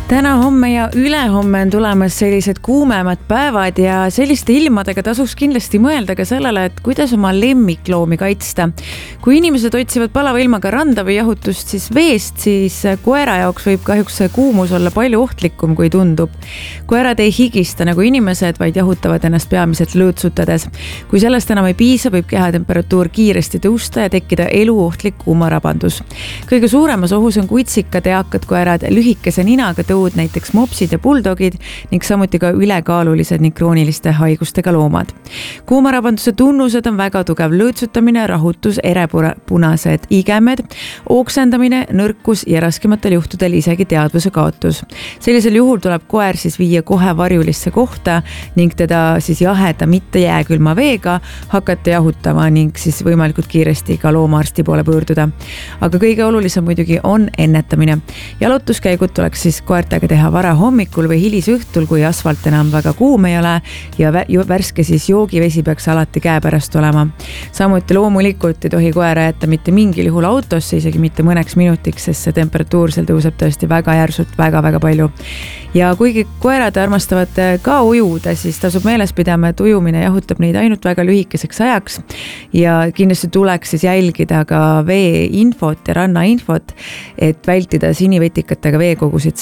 Täna, homme ja ülehomme on tulemas sellised kuumemad päevad ja selliste ilmadega tasuks kindlasti mõelda ka sellele, et kuidas oma lemmikloomi kaitsta. Kui inimesed otsivad palava ilmaga randa või jahutust veest, siis koera jaoks võib kahjuks see kuumus olla palju ohtlikum kui tundub. Koerad ei higista nagu inimesed, vaid jahutavad ennast peamiselt lõõtsutades. Kui sellest enam ei piisa, võib kehatemperatuur kiiresti tõusta ja tekkida eluohtlik kuumarabandus. Kõige suuremas ohus on kutsikad, eakad koerad, lühikese ninaga tõud, näiteks mopsid ja buldogid ning samuti ka ülekaalulised ning krooniliste haigustega loomad. Kuumarabanduse tunnused on väga tugev lõõtsutamine, rahutus, erepunased igemed, ooksendamine, nõrkus ja raskematel juhtudel isegi teadvuse kaotus. Sellisel juhul tuleb koer viia kohe varjulisse kohta ning teda jaheda, mitte jääkülma veega hakata jahutama ning võimalikult kiiresti ka loomaarsti poole pöörduda. Aga kõige olulisem muidugi on ennetamine. Jalutuskäigud tuleks koertega teha vara hommikul või hilisõhtul, kui asfalt enam väga kuum ei ole ja värske joogivesi peaks alati käepärast olema. Samuti loomulikult ei tohi koera jätta mitte mingil juhul autosse, isegi mitte mõneks minutiks, sest see temperatuur seal tõuseb tõesti väga järsult, väga palju. Ja kuigi koerad armastavad ka ujuda, siis tasub meeles pidama, et ujumine jahutab neid ainult väga lühikeseks ajaks ja kindlasti tuleks jälgida ka veeinfot ja rannainfot, et vältida sinivetikatega veekogusid,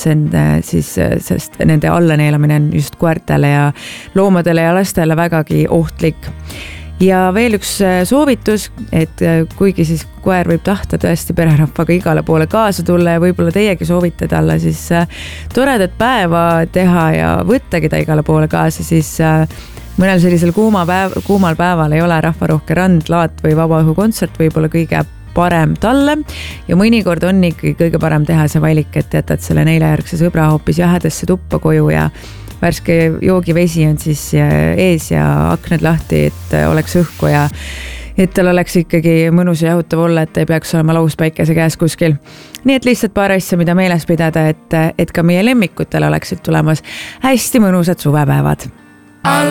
sest nende allaneelamine on just koertele ja loomadele ja lastele vägagi ohtlik. Ja veel üks soovitus, et kuigi koer võib tahta tõesti pererahvaga igale poole kaasa tulla ja võib-olla teiegi soovite talle toredat päeva teha ja võttagi ta igale poole kaasa, siis mõnel sellisel kuumal päeval ei ole rahvarohke rand, laat või vabaõhukontsert võib-olla kõige parem talle ja mõnikord on ikkagi kõige parem teha see valik, et jätad selle neilejärgse sõbra hoopis jahedasse tuppa koju ja värske joogivesi on ees ja aknad lahti, et oleks õhku ja et tal oleks ikkagi mõnus ja jahutav olla, et ei peaks olema lauspäikese käes kuskil. Nii et lihtsalt paar asja, mida meeles pidada, et ka meie lemmikutel oleksid tulemas hästi mõnusad suvepäevad.